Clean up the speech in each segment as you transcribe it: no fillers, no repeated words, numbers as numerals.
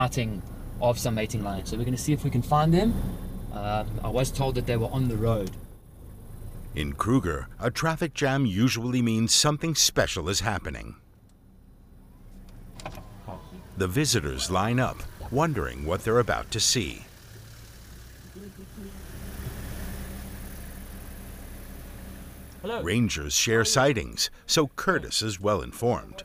sighting of some mating lions. So we're going to see if we can find them. I was told that they were on the road. In Kruger, a traffic jam usually means something special is happening. The visitors line up, wondering what they're about to see. Hello. Rangers share sightings, so Curtis is well informed.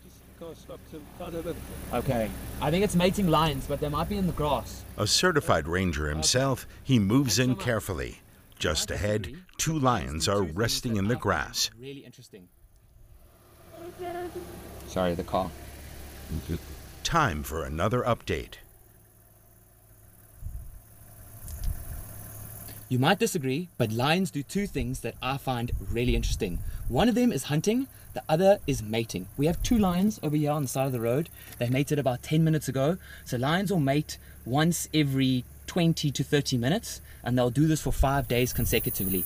Okay, I think it's mating lions, but they might be in the grass. A certified ranger himself, he moves in carefully. Just ahead, 2 lions are resting in the grass. Really interesting. Sorry, the car. Time for another update. You might disagree, but lions do 2 things that I find really interesting. One of them is hunting, the other is mating. We have 2 lions over here on the side of the road. They mated about 10 minutes ago. So lions will mate once every 20 to 30 minutes, and they'll do this for 5 days consecutively.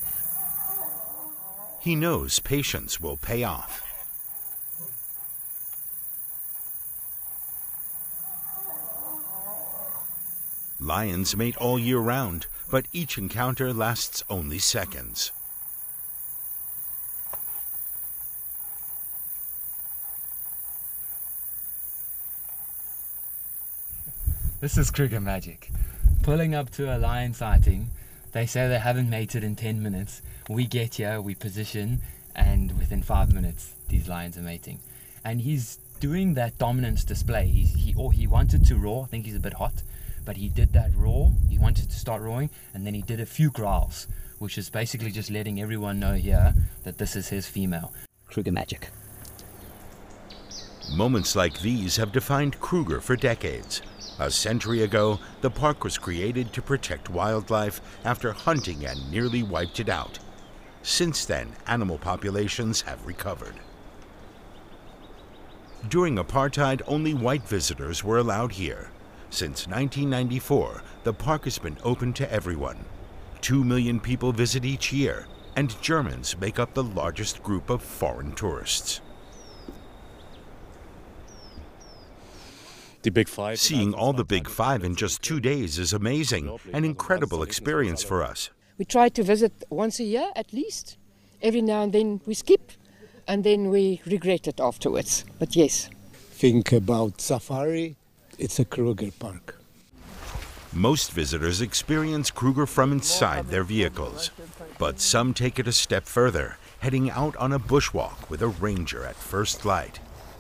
He knows patience will pay off. Lions mate all year round, but each encounter lasts only seconds. This is Kruger magic. Pulling up to a lion sighting, they say they haven't mated in 10 minutes. We get here, we position, and within 5 minutes, these lions are mating. And he's doing that dominance display. He wanted to roar. I think he's a bit hot, but he did that roar. He wanted to start roaring, and then he did a few growls, which is basically just letting everyone know here that this is his female. Kruger magic. Moments like these have defined Kruger for decades. A century ago, the park was created to protect wildlife after hunting and nearly wiped it out. Since then, animal populations have recovered. During apartheid, only white visitors were allowed here. Since 1994, the park has been open to everyone. 2 million people visit each year, and Germans make up the largest group of foreign tourists. The Big Five. Seeing all the Big Five in just 2 days is amazing, an incredible experience for us. We try to visit once a year at least. Every now and then we skip, and then we regret it afterwards. But yes. Think about safari, it's a Kruger park. Most visitors experience Kruger from inside their vehicles, but some take it a step further, heading out on a bushwalk with a ranger at first light.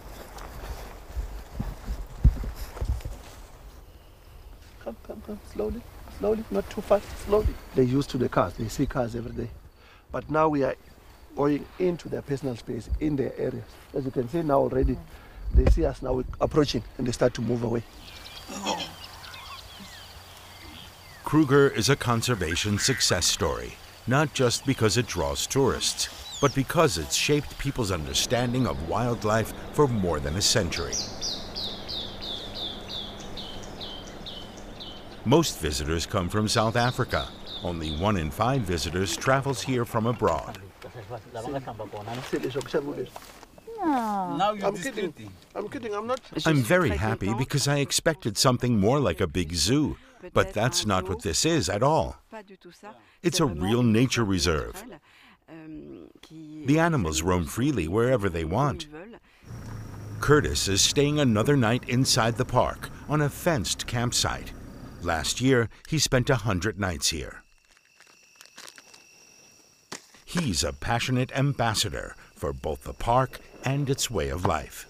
Come, slowly, slowly, not too fast, slowly. They're used to the cars, they see cars every day. But now we are going into their personal space, in their areas. As you can see now already, they see us now approaching and they start to move away. Kruger is a conservation success story, not just because it draws tourists, but because it's shaped people's understanding of wildlife for more than a century. Most visitors come from South Africa. Only 1 in 5 visitors travels here from abroad. I'm kidding. I'm not. I'm very happy because I expected something more like a big zoo, but that's not what this is at all. It's a real nature reserve. The animals roam freely wherever they want. Curtis is staying another night inside the park on a fenced campsite. Last year, he spent 100 nights here. He's a passionate ambassador for both the park and its way of life.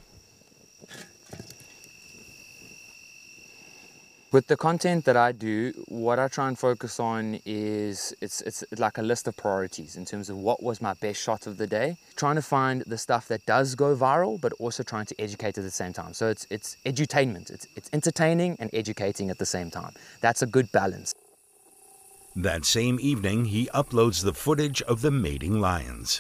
With the content that I do, what I try and focus on is it's like a list of priorities in terms of what was my best shot of the day. Trying to find the stuff that does go viral, but also trying to educate at the same time. So it's edutainment. It's entertaining and educating at the same time. That's a good balance. That same evening, he uploads the footage of the mating lions.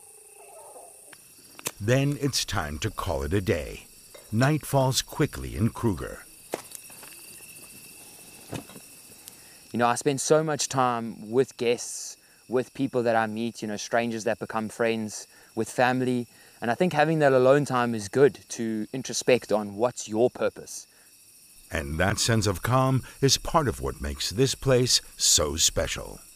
Then it's time to call it a day. Night falls quickly in Kruger. You know, I spend so much time with guests, with people that I meet, you know, strangers that become friends, with family. And I think having that alone time is good to introspect on what's your purpose. And that sense of calm is part of what makes this place so special.